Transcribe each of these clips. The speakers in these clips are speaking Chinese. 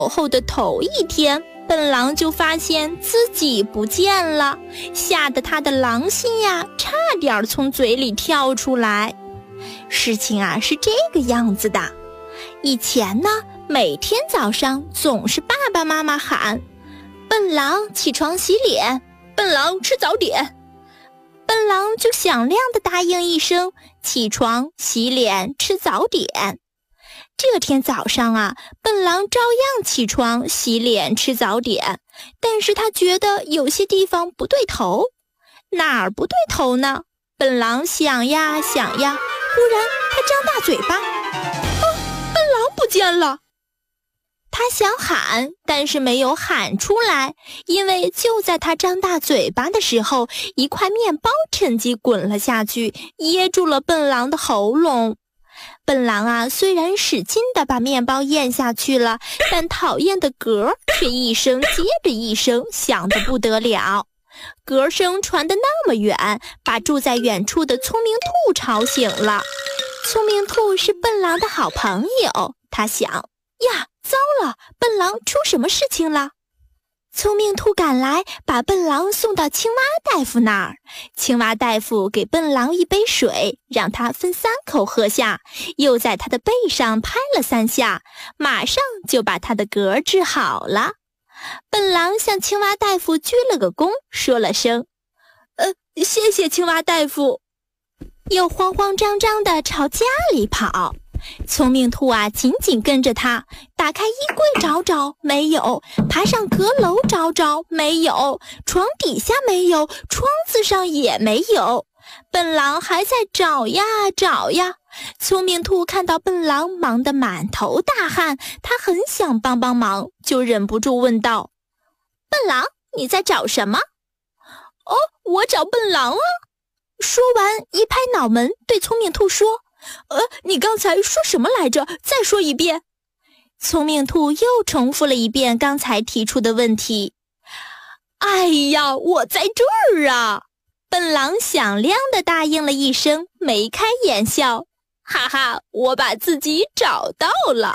后的头一天，笨狼就发现自己不见了，吓得他的狼心呀差点从嘴里跳出来。事情啊是这个样子的，以前呢，每天早上总是爸爸妈妈喊笨狼起床洗脸，笨狼吃早点，笨狼就响亮地答应一声起床洗脸吃早点。这天早上啊，笨狼照样起床洗脸吃早点，但是他觉得有些地方不对头。哪儿不对头呢？笨狼想呀想呀，忽然他张大嘴巴，笨狼不见了。他想喊，但是没有喊出来，因为就在他张大嘴巴的时候，一块面包趁机滚了下去，噎住了笨狼的喉咙。笨狼啊，虽然使劲地把面包咽下去了，但讨厌的嗝却一声接着一声响得不得了。嗝声传得那么远，把住在远处的聪明兔吵醒了。聪明兔是笨狼的好朋友，他想，呀，糟了，笨狼出什么事情了？聪明兔赶来，把笨狼送到青蛙大夫那儿。青蛙大夫给笨狼一杯水，让他分3口喝下，又在他的背上拍了3下，马上就把他的嗝治好了。笨狼向青蛙大夫鞠了个躬，说了声谢谢青蛙大夫，又慌慌张张地朝家里跑。聪明兔啊，紧紧跟着他，打开衣柜找找，没有；爬上阁楼找找，没有；床底下没有，窗子上也没有。笨狼还在找呀找呀。聪明兔看到笨狼忙得满头大汗，他很想帮帮忙，就忍不住问道：笨狼，你在找什么？我找笨狼啊。说完一拍脑门，对聪明兔说：你刚才说什么来着？再说一遍。聪明兔又重复了一遍刚才提出的问题。哎呀，我在这儿啊！笨狼响亮地答应了一声，眉开眼笑，哈哈，我把自己找到了。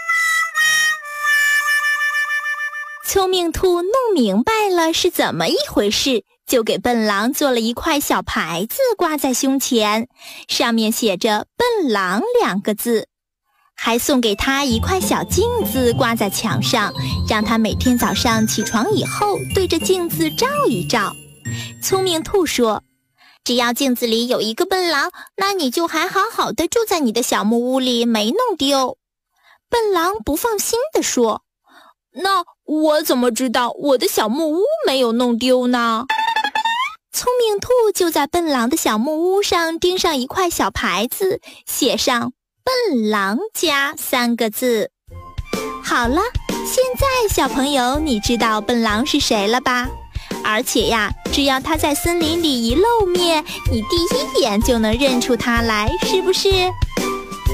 聪明兔弄明白了是怎么一回事，就给笨狼做了一块小牌子挂在胸前，上面写着笨狼2个字，还送给他一块小镜子挂在墙上，让他每天早上起床以后对着镜子照一照。聪明兔说，只要镜子里有一个笨狼，那你就还好好的住在你的小木屋里，没弄丢。笨狼不放心地说，那我怎么知道我的小木屋没有弄丢呢？聪明兔就在笨狼的小木屋上钉上一块小牌子，写上笨狼家3个字。好了，现在小朋友你知道笨狼是谁了吧？而且呀，只要他在森林里一露面，你第一眼就能认出他来，是不是？